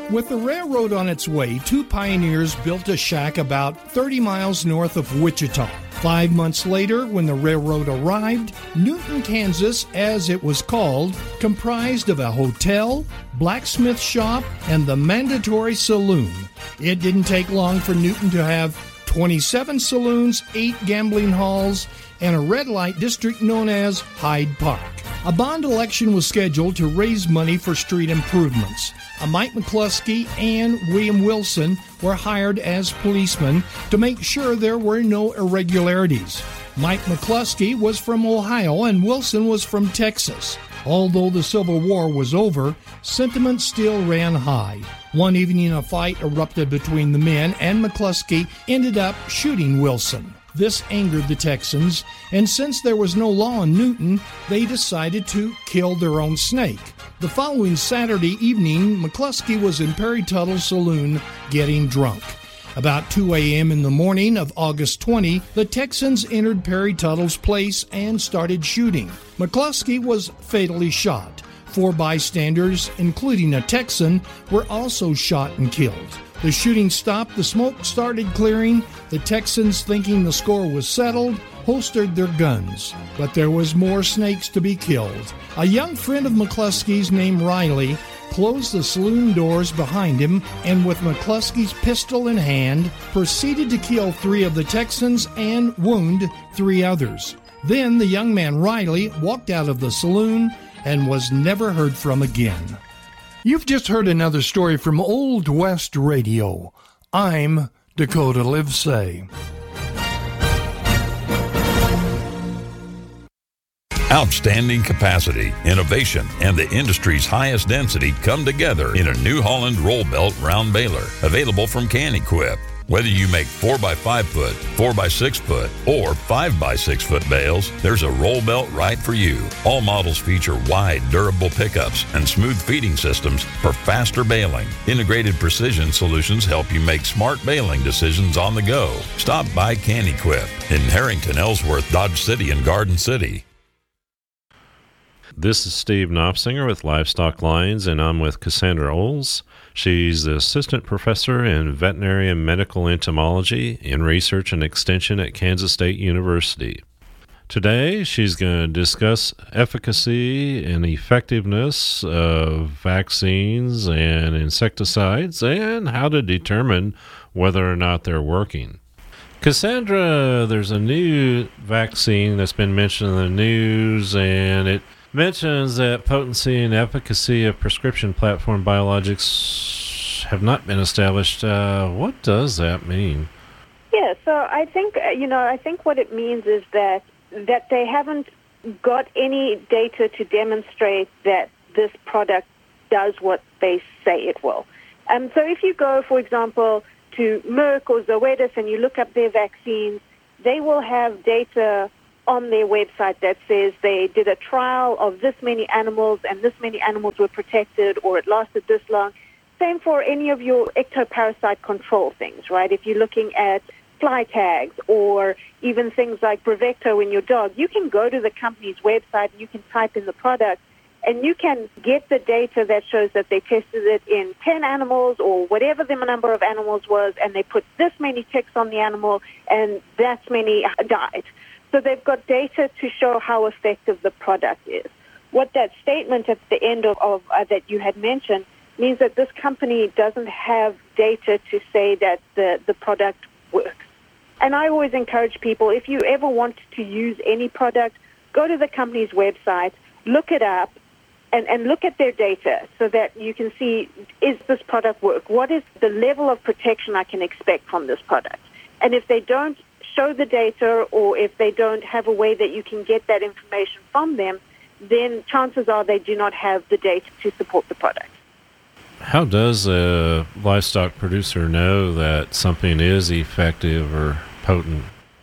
With the railroad on its way, two pioneers built a shack about 30 miles north of Wichita. 5 months later, when the railroad arrived, Newton, Kansas, as it was called, comprised of a hotel, blacksmith shop, and the mandatory saloon. It didn't take long for Newton to have 27 saloons, 8 gambling halls, and a red light district known as Hyde Park. A bond election was scheduled to raise money for street improvements. Mike McCluskey and William Wilson were hired as policemen to make sure there were no irregularities. Mike McCluskey was from Ohio and Wilson was from Texas. Although the Civil War was over, sentiment still ran high. One evening, a fight erupted between the men, and McCluskey ended up shooting Wilson. This angered the Texans, and since there was no law in Newton, they decided to kill their own snake. The following Saturday evening, McCluskey was in Perry Tuttle's saloon getting drunk. About 2 a.m. in the morning of August 20, the Texans entered Perry Tuttle's place and started shooting. McCluskey was fatally shot. 4 bystanders, including a Texan, were also shot and killed. The shooting stopped, the smoke started clearing. The Texans, thinking the score was settled, holstered their guns. But there was more snakes to be killed. A young friend of McCluskey's named Riley closed the saloon doors behind him and with McCluskey's pistol in hand proceeded to kill 3 of the Texans and wound 3 others. Then the young man Riley walked out of the saloon and was never heard from again. You've just heard another story from Old West Radio. I'm Dakota Livesay. Outstanding capacity, innovation, and the industry's highest density come together in a New Holland roll belt round baler, available from Can-Equip. Whether you make 4x5 foot, 4x6 foot, or 5x6 foot bales, there's a roll belt right for you. All models feature wide, durable pickups and smooth feeding systems for faster baling. Integrated precision solutions help you make smart baling decisions on the go. Stop by Can-Equip in Harrington, Ellsworth, Dodge City, and Garden City. This is Steve Knopfsinger with Livestock Lines, and I'm with Cassandra Oles. She's the assistant professor in veterinary and medical entomology in research and extension at Kansas State University. Today, she's going to discuss efficacy and effectiveness of vaccines and insecticides and how to determine whether or not they're working. Cassandra, there's a new vaccine that's been mentioned in the news, and it mentions that potency and efficacy of prescription platform biologics have not been established. What does that mean? Yeah, so I think what it means is that they haven't got any data to demonstrate that this product does what they say it will. So if you go, for example, to Merck or Zoetis and you look up their vaccines, they will have data on their website that says they did a trial of this many animals and this many animals were protected or it lasted this long. Same for any of your ectoparasite control things, right? If you're looking at fly tags or even things like Bravecto in your dog, you can go to the company's website and you can type in the product and you can get the data that shows that they tested it in 10 animals or whatever the number of animals was, and they put this many ticks on the animal and that many died. So they've got data to show how effective the product is. What that statement at the end of that you had mentioned means that this company doesn't have data to say that the product works. And I always encourage people, if you ever want to use any product, go to the company's website, look it up, and look at their data so that you can see, is this product work? What is the level of protection I can expect from this product? And if they don't show the data or if they don't have a way that you can get that information from them, then chances are they do not have the data to support the product. How does a livestock producer know that something is effective or potent?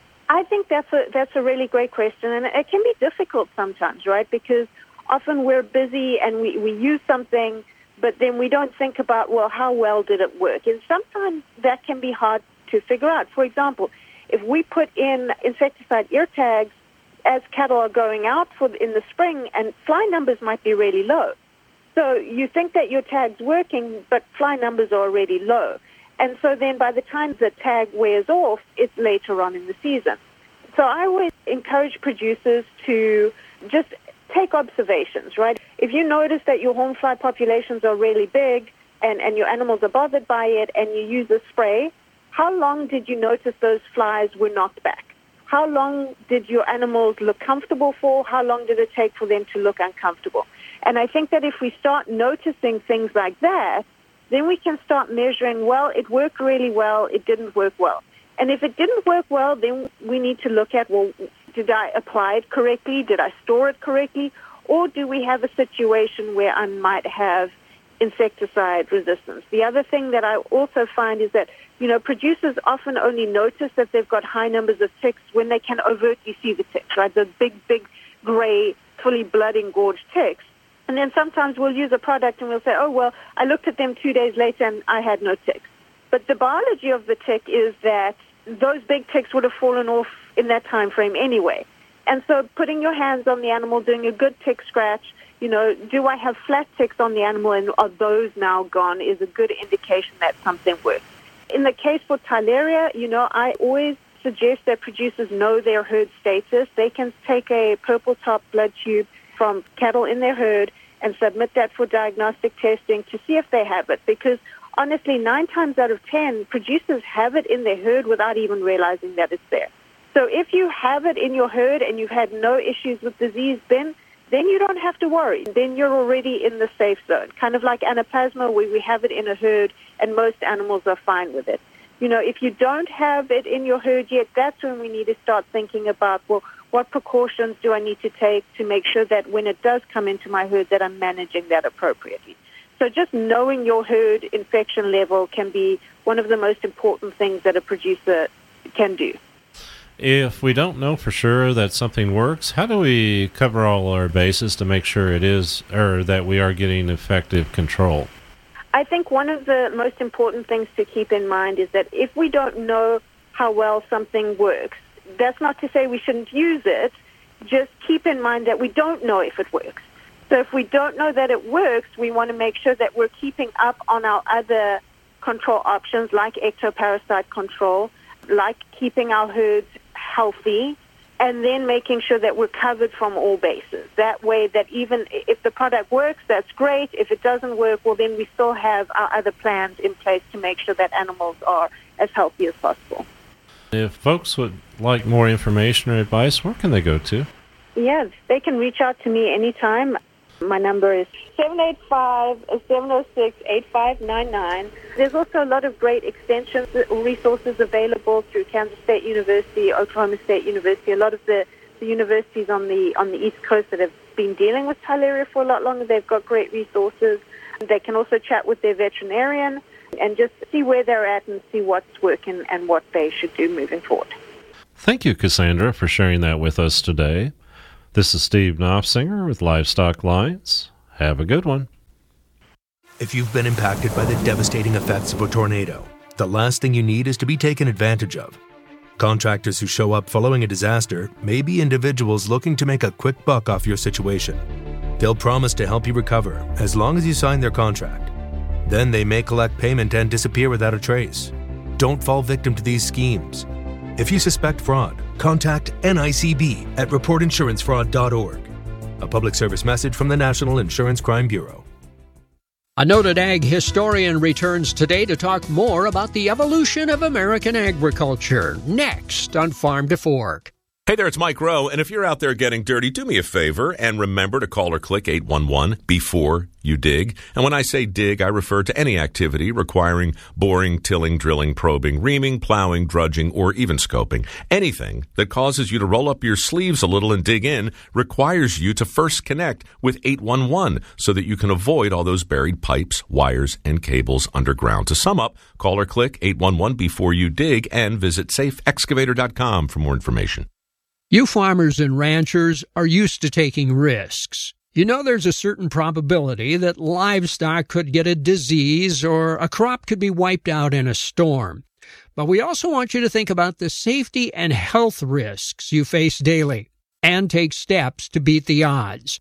I think that's a really great question, and it can be difficult sometimes, right? Because often we're busy and we use something, but then we don't think about, well, how well did it work? And sometimes that can be hard to figure out. For example, if we put in insecticide ear tags as cattle are going out in the spring, and fly numbers might be really low, So you think that your tag's working, but fly numbers are already low. And so then by the time the tag wears off, it's later on in the season. So I always encourage producers to just take observations, right? If you notice that your horned fly populations are really big and your animals are bothered by it and you use a spray, how long did you notice those flies were knocked back? How long did your animals look comfortable for? How long did it take for them to look uncomfortable? And I think that if we start noticing things like that, then we can start measuring, well, it worked really well, it didn't work well. And if it didn't work well, then we need to look at, well, did I apply it correctly? Did I store it correctly? Or do we have a situation where I might have insecticide resistance? The other thing that I also find is that, producers often only notice that they've got high numbers of ticks when they can overtly see the ticks, right? The big, gray, fully blood-engorged ticks. And then sometimes we'll use a product and we'll say, oh, well, I looked at them 2 days later and I had no ticks. But the biology of the tick is that those big ticks would have fallen off in that time frame anyway. And so putting your hands on the animal, doing a good tick scratch, do I have flat ticks on the animal and are those now gone, is a good indication that something works. In the case for Theileria, I always suggest that producers know their herd status. They can take a purple top blood tube from cattle in their herd and submit that for diagnostic testing to see if they have it. Because honestly, 9 times out of 10, producers have it in their herd without even realizing that it's there. So if you have it in your herd and you've had no issues with disease, then you don't have to worry. Then you're already in the safe zone, kind of like anaplasma, where we have it in a herd and most animals are fine with it. If you don't have it in your herd yet, that's when we need to start thinking about, well, what precautions do I need to take to make sure that when it does come into my herd that I'm managing that appropriately? So just knowing your herd infection level can be one of the most important things that a producer can do. If we don't know for sure that something works, how do we cover all our bases to make sure it is, or that we are getting effective control? I think one of the most important things to keep in mind is that if we don't know how well something works, that's not to say we shouldn't use it. Just keep in mind that we don't know if it works. So if we don't know that it works, we want to make sure that we're keeping up on our other control options like ectoparasite control, like keeping our herds healthy, and then making sure that we're covered from all bases. That way that even if the product works, that's great. If it doesn't work, well, then we still have our other plans in place to make sure that animals are as healthy as possible. If folks would like more information or advice, where can they go to? Yeah, they can reach out to me anytime. My number is 785-706-8599. There's also a lot of great extension resources available through Kansas State University, Oklahoma State University. A lot of the universities on the East Coast that have been dealing with Theileria for a lot longer, they've got great resources. They can also chat with their veterinarian and just see where they're at and see what's working and what they should do moving forward. Thank you, Cassandra, for sharing that with us today. This is Steve Knopfsinger with Livestock Lines. Have a good one. If you've been impacted by the devastating effects of a tornado, the last thing you need is to be taken advantage of. Contractors who show up following a disaster may be individuals looking to make a quick buck off your situation. They'll promise to help you recover as long as you sign their contract. Then they may collect payment and disappear without a trace. Don't fall victim to these schemes. If you suspect fraud, contact NICB at reportinsurancefraud.org. A public service message from the National Insurance Crime Bureau. A noted ag historian returns today to talk more about the evolution of American agriculture. Next on Farm to Fork. Hey there, it's Mike Rowe, and if you're out there getting dirty, do me a favor and remember to call or click 811 before you dig. And when I say dig, I refer to any activity requiring boring, tilling, drilling, probing, reaming, plowing, drudging, or even scoping. Anything that causes you to roll up your sleeves a little and dig in requires you to first connect with 811 so that you can avoid all those buried pipes, wires, and cables underground. To sum up, call or click 811 before you dig and visit safeexcavator.com for more information. You farmers and ranchers are used to taking risks. You know there's a certain probability that livestock could get a disease or a crop could be wiped out in a storm. But we also want you to think about the safety and health risks you face daily and take steps to beat the odds.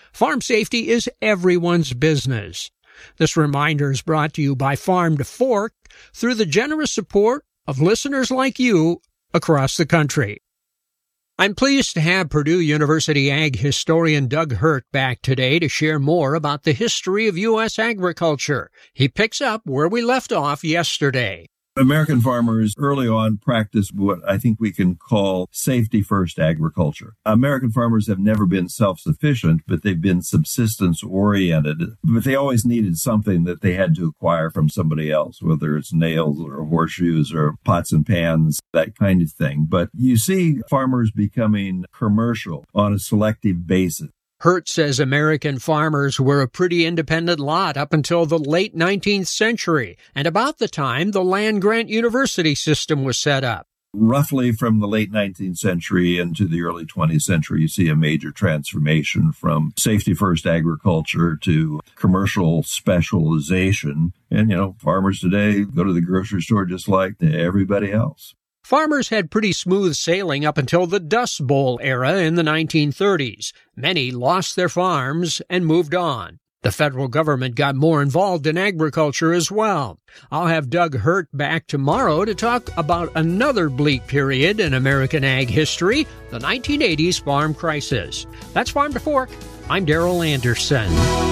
Farm safety is everyone's business. This reminder is brought to you by Farm to Fork through the generous support of listeners like you across the country. I'm pleased to have Purdue University Ag historian Doug Hurt back today to share more about the history of U.S. agriculture. He picks up where we left off yesterday. American farmers early on practiced what I think we can call safety-first agriculture. American farmers have never been self-sufficient, but they've been subsistence-oriented. But they always needed something that they had to acquire from somebody else, whether it's nails or horseshoes or pots and pans, that kind of thing. But you see farmers becoming commercial on a selective basis. Hurt says American farmers were a pretty independent lot up until the late 19th century, and about the time the land-grant university system was set up. Roughly from the late 19th century into the early 20th century, you see a major transformation from safety-first agriculture to commercial specialization. And, farmers today go to the grocery store just like everybody else. Farmers had pretty smooth sailing up until the Dust Bowl era in the 1930s. Many lost their farms and moved on. The federal government got more involved in agriculture as well. I'll have Doug Hurt back tomorrow to talk about another bleak period in American ag history, the 1980s farm crisis. That's Farm to Fork. I'm Darrell Anderson.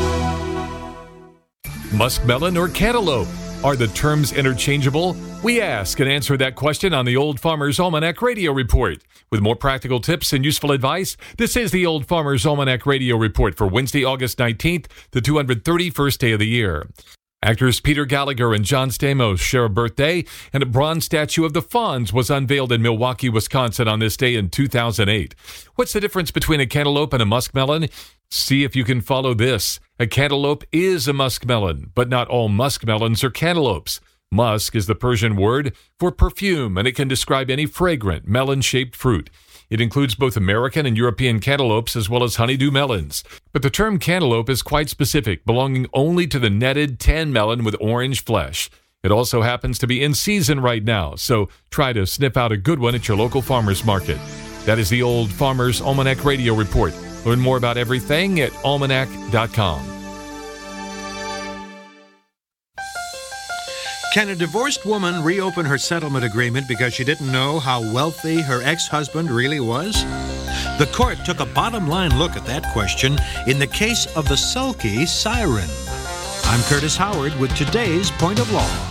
Muskmelon or cantaloupe? Are the terms interchangeable? We ask and answer that question on the Old Farmer's Almanac Radio Report. With more practical tips and useful advice, this is the Old Farmer's Almanac Radio Report for Wednesday, August 19th, the 231st day of the year. Actors Peter Gallagher and John Stamos share a birthday, and a bronze statue of the Fonz was unveiled in Milwaukee, Wisconsin on this day in 2008. What's the difference between a cantaloupe and a muskmelon? See if you can follow this. A cantaloupe is a muskmelon, but not all muskmelons are cantaloupes. Musk is the Persian word for perfume, and it can describe any fragrant, melon-shaped fruit. It includes both American and European cantaloupes as well as honeydew melons. But the term cantaloupe is quite specific, belonging only to the netted tan melon with orange flesh. It also happens to be in season right now, so try to sniff out a good one at your local farmer's market. That is the Old Farmer's Almanac Radio Report. Learn more about everything at almanac.com. Can a divorced woman reopen her settlement agreement because she didn't know how wealthy her ex-husband really was? The court took a bottom-line look at that question in the case of the sulky siren. I'm Curtis Howard with today's Point of Law.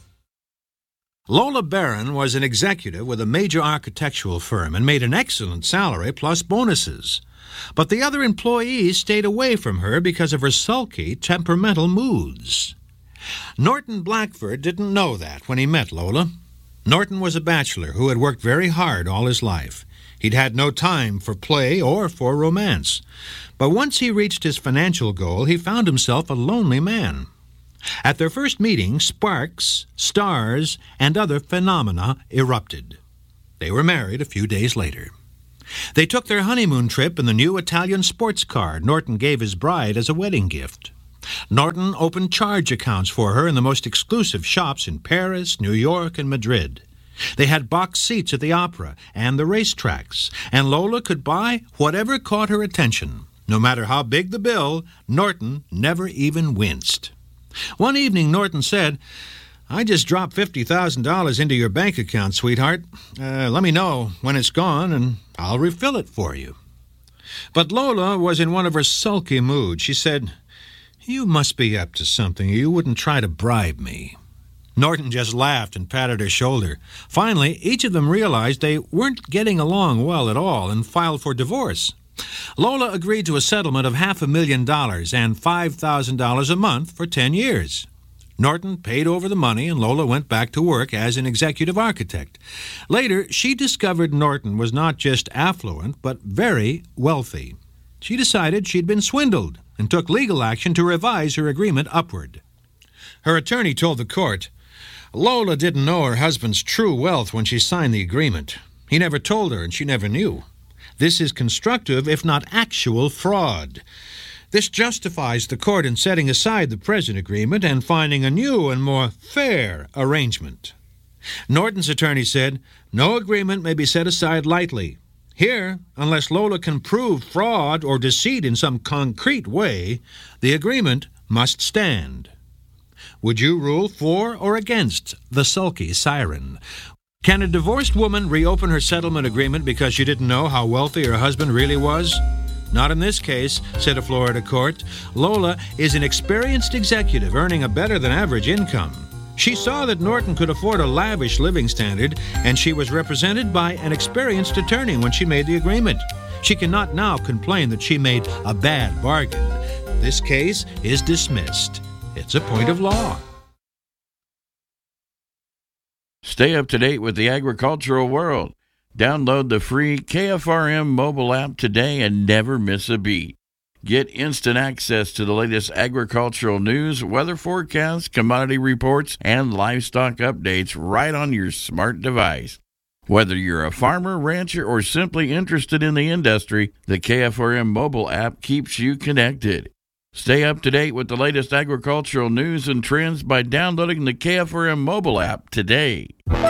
Lola Barron was an executive with a major architectural firm and made an excellent salary plus bonuses. But the other employees stayed away from her because of her sulky, temperamental moods. Norton Blackford didn't know that when he met Lola. Norton was a bachelor who had worked very hard all his life. He'd had no time for play or for romance. But once he reached his financial goal, he found himself a lonely man. At their first meeting, sparks, stars, and other phenomena erupted. They were married a few days later. They took their honeymoon trip in the new Italian sports car Norton gave his bride as a wedding gift. Norton opened charge accounts for her in the most exclusive shops in Paris, New York, and Madrid. They had box seats at the opera and the racetracks, and Lola could buy whatever caught her attention. No matter how big the bill, Norton never even winced. One evening, Norton said, "I just dropped $50,000 into your bank account, sweetheart. Let me know when it's gone, and I'll refill it for you." But Lola was in one of her sulky moods. She said, "You must be up to something, or you wouldn't try to bribe me." Norton just laughed and patted her shoulder. Finally, each of them realized they weren't getting along well at all and filed for divorce. Lola agreed to a settlement of $500,000 and $5,000 a month for 10 years. Norton paid over the money, and Lola went back to work as an executive architect. Later, she discovered Norton was not just affluent, but very wealthy. She decided she'd been swindled and took legal action to revise her agreement upward. Her attorney told the court, Lola didn't know her husband's true wealth when she signed the agreement. He never told her, and she never knew. This is constructive, if not actual, fraud. This justifies the court in setting aside the present agreement and finding a new and more fair arrangement. Norton's attorney said, "No agreement may be set aside lightly. Here, unless Lola can prove fraud or deceit in some concrete way, the agreement must stand. Would you rule for or against the sulky siren? Can a divorced woman reopen her settlement agreement because she didn't know how wealthy her husband really was? Not in this case, said a Florida court. Lola is an experienced executive earning a better-than-average income. She saw that Norton could afford a lavish living standard, and she was represented by an experienced attorney when she made the agreement. She cannot now complain that she made a bad bargain. This case is dismissed. It's a point of law. Stay up to date with the agricultural world. Download the free KFRM mobile app today and never miss a beat. Get instant access to the latest agricultural news, weather forecasts, commodity reports, and livestock updates right on your smart device. Whether you're a farmer, rancher, or simply interested in the industry, the KFRM mobile app keeps you connected. Stay up to date with the latest agricultural news and trends by downloading the KFRM mobile app today.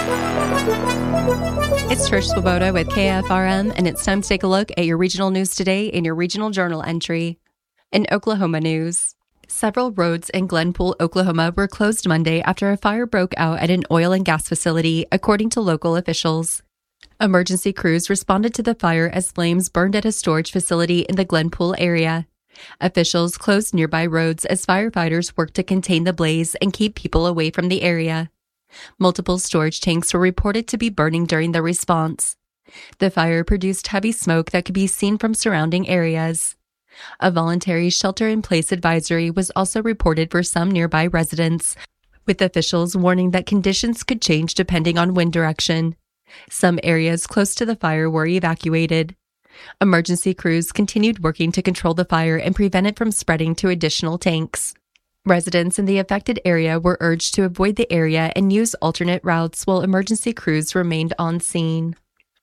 It's Trish Swoboda with KFRM, and it's time to take a look at your regional news today in your regional journal entry. In Oklahoma news, several roads in Glenpool, Oklahoma were closed Monday after a fire broke out at an oil and gas facility, according to local officials. Emergency crews responded to the fire as flames burned at a storage facility in the Glenpool area. Officials closed nearby roads as firefighters worked to contain the blaze and keep people away from the area. Multiple storage tanks were reported to be burning during the response. The fire produced heavy smoke that could be seen from surrounding areas. A voluntary shelter-in-place advisory was also reported for some nearby residents, with officials warning that conditions could change depending on wind direction. Some areas close to the fire were evacuated. Emergency crews continued working to control the fire and prevent it from spreading to additional tanks. Residents in the affected area were urged to avoid the area and use alternate routes while emergency crews remained on scene.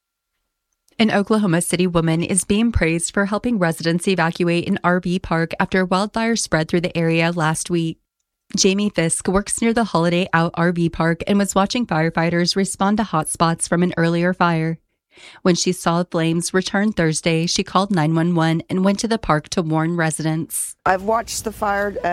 An Oklahoma City woman is being praised for helping residents evacuate an RV park after wildfire spread through the area last week. Jamie Fisk works near the Holiday Out RV park and was watching firefighters respond to hot spots from an earlier fire. When she saw flames return Thursday, she called 911 and went to the park to warn residents. I've watched the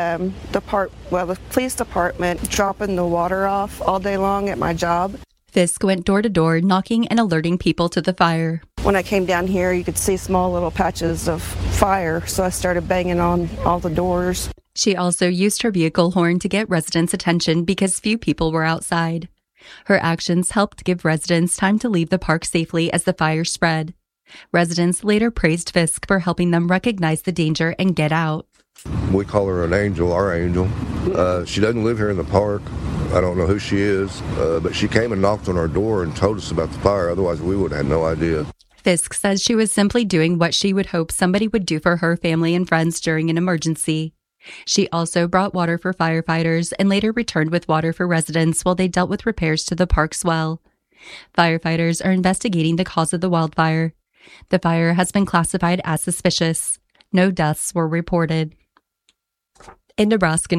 the police department dropping the water off all day long at my job. Fisk went door to door, knocking and alerting people to the fire. When I came down here, you could see small little patches of fire, so I started banging on all the doors. She also used her vehicle horn to get residents' attention because few people were outside. Her actions helped give residents time to leave the park safely as the fire spread. Residents later praised Fisk for helping them recognize the danger and get out. We call her an angel, our angel. She doesn't live here in the park. I don't know who she is, but she came and knocked on our door and told us about the fire. Otherwise, we would have had no idea. Fisk says she was simply doing what she would hope somebody would do for her family and friends during an emergency. She also brought water for firefighters and later returned with water for residents while they dealt with repairs to the park's well. Firefighters are investigating the cause of the wildfire. The fire has been classified as suspicious. No deaths were reported. In Nebraska